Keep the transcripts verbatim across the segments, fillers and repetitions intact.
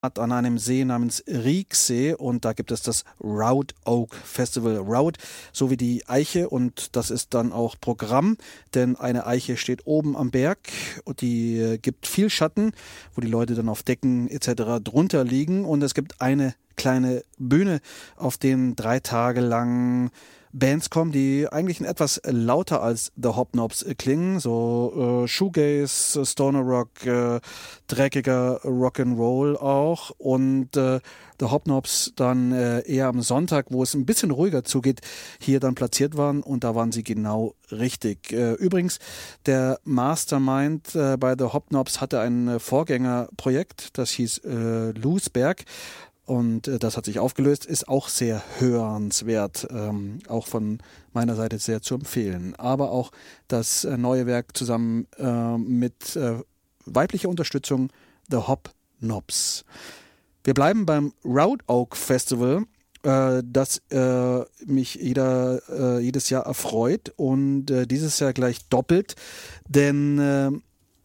an einem See namens Rieksee und da gibt es das Roud Oak Festival. Roud, so wie die Eiche, und das ist dann auch Programm, denn eine Eiche steht oben am Berg und die äh, gibt viel Schatten, wo die Leute dann auf Decken et cetera drunter liegen, und es gibt eine kleine Bühne, auf denen drei Tage lang Bands kommen, die eigentlich etwas lauter als The Hobnobs klingen, so äh, Shoegaze, Stoner Rock, äh, dreckiger Rock'n'Roll auch, und äh, The Hobnobs dann äh, eher am Sonntag, wo es ein bisschen ruhiger zugeht, hier dann platziert waren, und da waren sie genau richtig. Äh, übrigens, der Mastermind äh, bei The Hobnobs hatte ein äh, Vorgängerprojekt, das hieß äh, Loosberg. Und äh, das hat sich aufgelöst, ist auch sehr hörenswert, ähm, auch von meiner Seite sehr zu empfehlen. Aber auch das äh, neue Werk zusammen äh, mit äh, weiblicher Unterstützung, The Hobnobs. Wir bleiben beim Roud Oak Festival, äh, das äh, mich jeder, äh, jedes Jahr erfreut, und äh, dieses Jahr gleich doppelt, denn äh,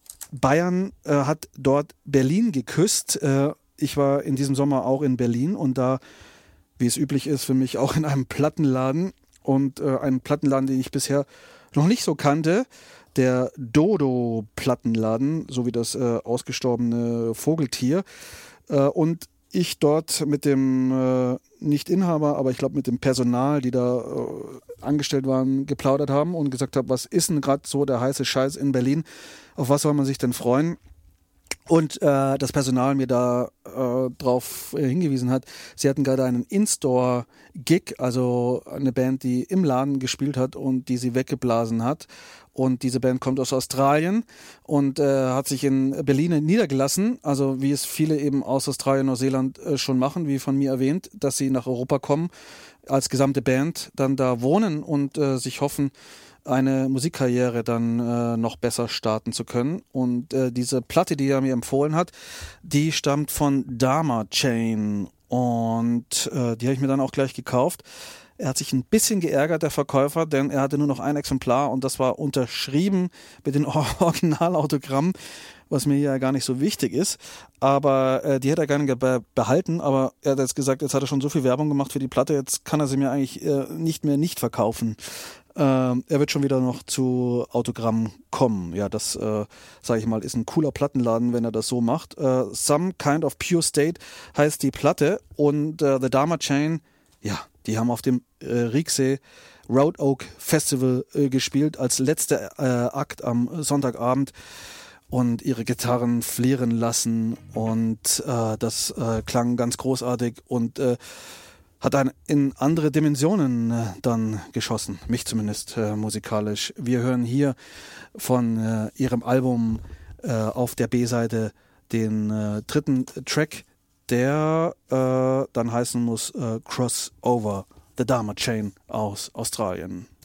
Bayern äh, hat dort Berlin geküsst. Äh, Ich war in diesem Sommer auch in Berlin und da, wie es üblich ist, für mich auch in einem Plattenladen, und äh, einen Plattenladen, den ich bisher noch nicht so kannte, der Dodo-Plattenladen, so wie das äh, ausgestorbene Vogeltier. Äh, und ich dort mit dem, äh, nicht Inhaber, aber ich glaube mit dem Personal, die da äh, angestellt waren, geplaudert haben und gesagt habe, was ist denn gerade so der heiße Scheiß in Berlin? Auf was soll man sich denn freuen? Und äh, das Personal mir da äh, drauf hingewiesen hat, sie hatten gerade einen In-Store-Gig, also eine Band, die im Laden gespielt hat und die sie weggeblasen hat. Und diese Band kommt aus Australien und äh, hat sich in Berlin niedergelassen, also wie es viele eben aus Australien, Neuseeland äh, schon machen, wie von mir erwähnt, dass sie nach Europa kommen, als gesamte Band dann da wohnen und äh, sich hoffen, eine Musikkarriere dann äh, noch besser starten zu können. Und äh, diese Platte, die er mir empfohlen hat, die stammt von Dharma Chain, und äh, die habe ich mir dann auch gleich gekauft. Er hat sich ein bisschen geärgert, der Verkäufer, denn er hatte nur noch ein Exemplar und das war unterschrieben mit den Originalautogrammen, was mir ja gar nicht so wichtig ist. Aber äh, die hätte er gerne be- behalten, aber er hat jetzt gesagt, jetzt hat er schon so viel Werbung gemacht für die Platte, jetzt kann er sie mir eigentlich äh, nicht mehr nicht verkaufen. Ähm, er wird schon wieder noch zu Autogramm kommen. Ja, das, äh, sage ich mal, ist ein cooler Plattenladen, wenn er das so macht. Äh, Some Kind of Pure State heißt die Platte, und äh, The Dharma Chain, ja, die haben auf dem äh, Rieksee Roud Oak Festival äh, gespielt als letzter äh, Akt am Sonntagabend und ihre Gitarren flirren lassen, und äh, das äh, klang ganz großartig und äh, hat dann in andere Dimensionen äh, dann geschossen, mich zumindest äh, musikalisch. Wir hören hier von äh, ihrem Album äh, auf der B-Seite den äh, dritten Track, der äh, dann heißen muss äh, Crossover, The Dharma Chain aus Australien.